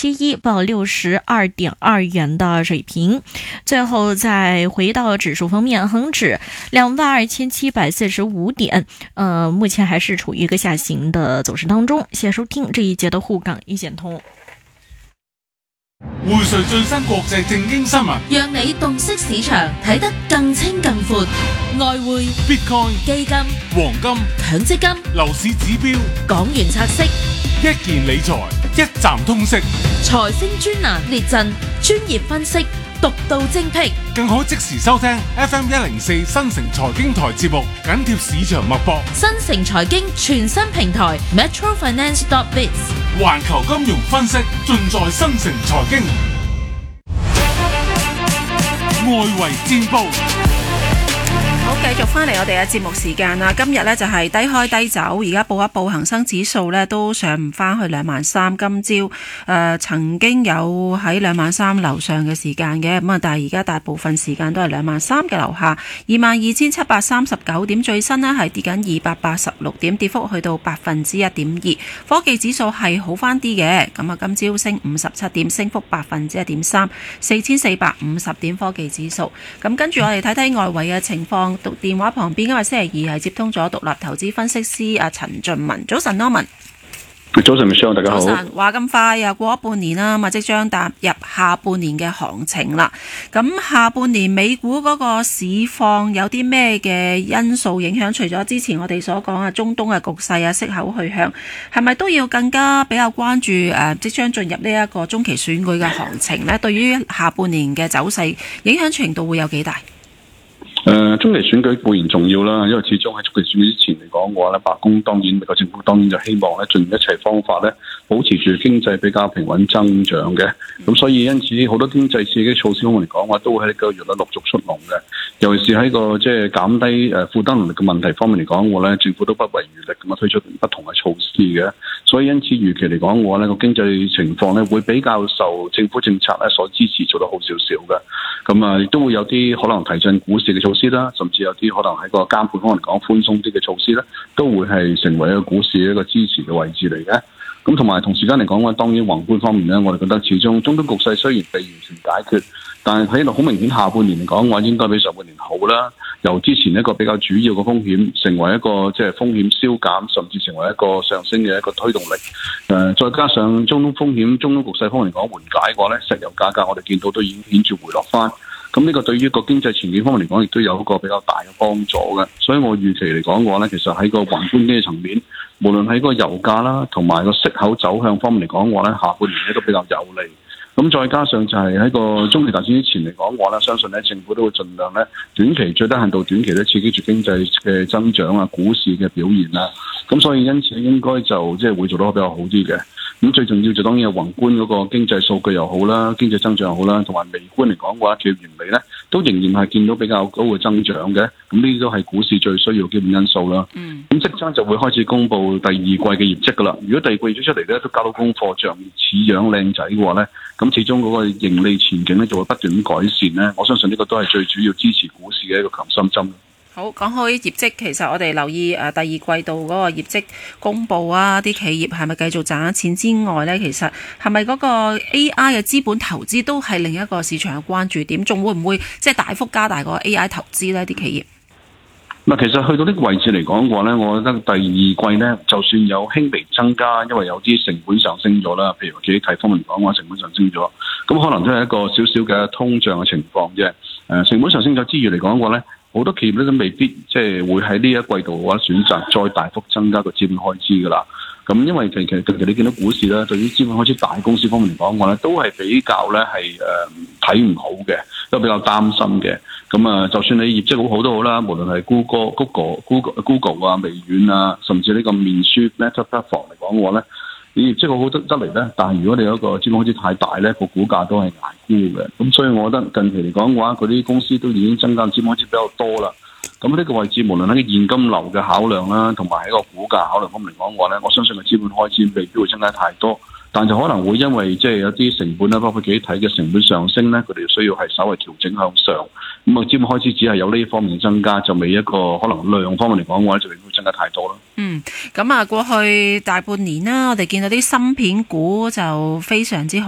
6.71，報62.2元的水平。最後再回到指數方面，恒指22,745點，目前還是處於一個下行的走勢當中。謝謝收聽這一節的滬港一線通。 匯萃最新國際正經新聞， 讓你洞悉市場，睇得更清更闊。外匯、 Bitcoin、 基金、 黃金、 強積金、 樓市指標、 港元拆息、 一件理財，一站通識， 財星專欄列陣，專業分析，獨到精闢， 更可即時收聽 FM104新城財經台節目，緊貼市場脈搏。 新城財經全新平台 metrofinance.biz， 環球金融分析盡在新城財經。外圍戰報。 好，繼續翻嚟我哋嘅節目時間啦。今日呢就係低開低走，而家報一報恒生指數呢都上唔翻去23,000。今朝曾經有喺23,000樓上嘅時間嘅，咁啊，但係而家大部分時間都係23,000嘅樓下。22,739點，最新呢係跌緊286點，跌幅去到1.2%。科技指數係好翻啲嘅，咁啊今朝升57點，升幅1.3%， 4,450點科技指數。咁跟住我哋睇睇外圍嘅情況。電話旁邊，因為星期二係接通咗獨立投資分析師阿陳俊文。早晨 Norman。 早晨 Michelle， 大家好。 早晨，話咁快啊，過咗半年啦，即將踏入下半年嘅行情啦。咁下半年美股嗰個市況有啲咩嘅因素影響？除咗之前我哋所講啊，中東嘅局勢啊，息口去向，係咪都要更加比較關注即將進入呢一個中期選舉嘅行情呢？對於下半年嘅走勢影響程度會有幾大？ 中期選舉固然重要啦，因為始終喺中期選舉之前嚟講嘅話咧，白宮當然美國政府當然就希望咧，盡一切方法咧，保持住經濟比較平穩增長嘅。咁所以因此好多經濟刺激措施方面嚟講嘅話，都會喺呢個月咧陸續出籠嘅。尤其是喺個即係減低負擔能力嘅問題方面嚟講嘅話咧，政府都不遺餘力咁啊推出不同嘅措施嘅。所以因此預期嚟講嘅話咧，個經濟情況咧會比較受政府政策咧所支持，做得好少少嘅。咁啊，亦都會有啲可能提振股市嘅措施啦，甚至有啲可能喺個監管方面嚟講寬鬆啲嘅措施咧，都會係成為一個股市一個支持嘅位置嚟嘅。咁同埋同時間嚟講嘅話，當然宏觀方面咧，我哋覺得始終中東局勢雖然未完全解決，但係睇落好明顯下半年嚟講嘅話，應該比上半年好啦。由之前一個比較主要嘅風險，成為一個即係風險消減，甚至成為一個上升嘅一個推動力。再加上中東風險、中東局勢方面嚟講緩解嘅話咧，石油價格我哋見到都已經顯著回落翻。咁呢個對於個經濟前景方面嚟講，亦都有一個比較大嘅幫助嘅。所以我預期嚟講嘅話咧，其實喺個宏觀經濟層面，無論喺個油價啦，同埋個息口走向方面嚟講嘅話咧，下半年咧都比較有利。咁再加上就係喺個中期大選之前嚟講嘅話咧，相信咧政府都會盡量咧短期最低限度短期咧刺激住經濟嘅增長啊、股市嘅表現啦。咁所以因此應該就即係會做得比較好啲嘅。咁最重要就當然係宏觀嗰個經濟數據又好啦，經濟增長又好啦，同埋微觀嚟講嘅話，企業盈利咧都仍然係見到比較高嘅增長嘅。咁呢啲都係股市最需要嘅基本因素啦。咁即將就會開始公布第二季嘅業績噶啦。如果第二季業績出嚟咧都交到功課，像似樣靚仔嘅話咧，咁始終嗰個盈利前景咧就會不斷改善咧。我相信呢個都係最主要支持股市嘅一個強心針。 好，講開業績，其實我哋留意第二季度嗰個業績公布啊，啲企業係咪繼續賺錢之外呢？其實係咪嗰個 AI 嘅資本投資都係另一個市場嘅關注點？仲會唔會即係大幅加大個 AI 投資呢？啲企業其實去到呢個位置嚟講嘅話呢，我覺得第二季呢，就算有輕微增加，因為有啲成本上升咗啦，譬如企業睇方面嚟講嘅話，成本上升咗，咁可能都係一個少少嘅通脹嘅情況啫。成本上升咗之餘嚟講嘅話呢，好多企業咧都未必即係會喺呢一季度嘅話選擇再大幅增加個資本開支㗎啦。咁因為其實近期你見到股市咧，對於資本開支大公司方面嚟講嘅話咧，都係比較咧係睇唔好嘅，都比較擔心嘅。咁啊，就算你業績好好都好啦，無論係 Google 啊、微軟啊，甚至呢個面書 Meta Platform 嚟講嘅話咧，你業績好好得嚟咧，但係如果你有一個資本開支太大咧，個股價都係捱沽嘅。咁所以我覺得近期嚟講嘅話，嗰啲公司都已經增加資本開支比較多啦。咁呢個位置無論喺現金流嘅考量啦，同埋喺個股價考量方面嚟講嘅話咧，我相信個資本開支未必會增加太多。但就可能會因為即係有啲成本啦，包括幾體嘅成本上升咧，佢哋需要係稍微調整向上。咁啊，資本開支只係有呢方面嘅增加，就未一個可能量方面嚟講嘅話，就未必會增加太多啦。咁啊，過去大半年啦，我哋見到啲芯片股就非常之好